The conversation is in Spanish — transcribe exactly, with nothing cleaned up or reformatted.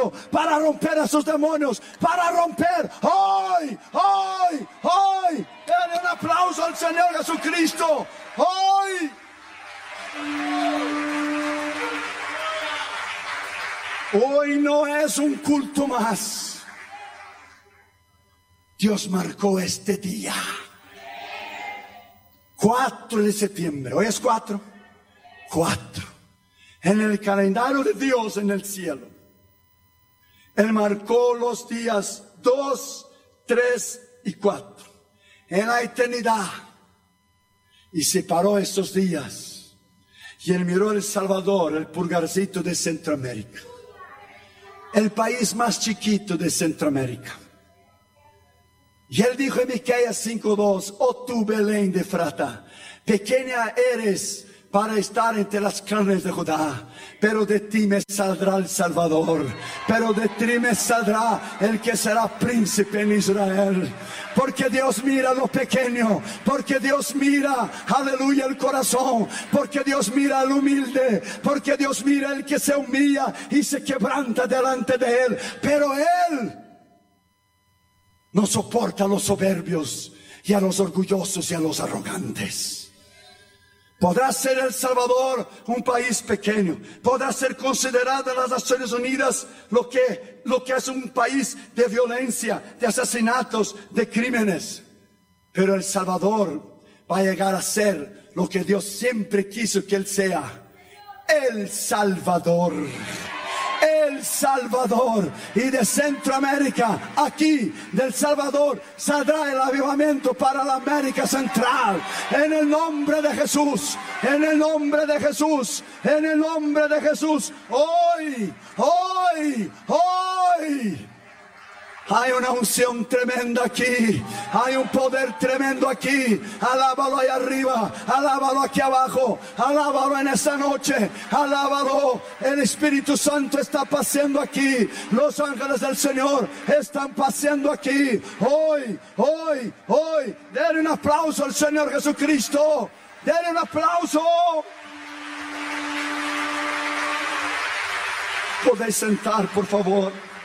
Evangelio para romper a esos demonios, para romper hoy, hoy, hoy. Denle un aplauso al Señor Jesucristo. Hoy. Hoy no es un culto más. Dios marcó este día. cuatro de septiembre. Hoy es cuatro. cuatro. En el calendario de Dios en el cielo. Él marcó los días dos, tres y cuatro. En la eternidad. Y separó estos días. Y él miró El Salvador, el pulgarcito de Centroamérica. El país más chiquito de Centroamérica. Y él dijo en Miqueas cinco dos, oh tú Belén de Efrata, pequeña eres para estar entre las carnes de Judá, pero de ti me saldrá el Salvador, pero de ti me saldrá el que será príncipe en Israel. Porque Dios mira lo pequeño, porque Dios mira, aleluya, el corazón, porque Dios mira al humilde, porque Dios mira el que se humilla y se quebranta delante de Él. Pero Él no soporta a los soberbios y a los orgullosos y a los arrogantes. Podrá ser El Salvador un país pequeño, podrá ser considerado en las Naciones Unidas lo que, lo que es un país de violencia, de asesinatos, de crímenes. Pero El Salvador va a llegar a ser lo que Dios siempre quiso que Él sea: El Salvador. El Salvador. Y de Centroamérica, aquí del Salvador, saldrá el avivamiento para la América Central. En el nombre de Jesús, en el nombre de Jesús, en el nombre de Jesús. Hoy, hoy, hoy. Hay una unción tremenda aquí. Hay un poder tremendo aquí. Alábalo ahí arriba. Alábalo aquí abajo. Alábalo en esta noche. Alábalo. El Espíritu Santo está paseando aquí. Los ángeles del Señor están paseando aquí. Hoy, hoy, hoy. Denle un aplauso al Señor Jesucristo. Denle un aplauso. Podéis sentar, por favor.